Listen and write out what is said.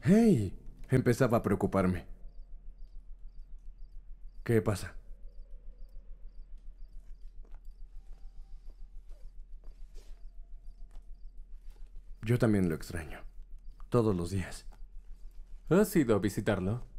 Hey, empezaba a preocuparme. ¿Qué pasa? Yo también lo extraño. Todos los días. ¿Has ido a visitarlo?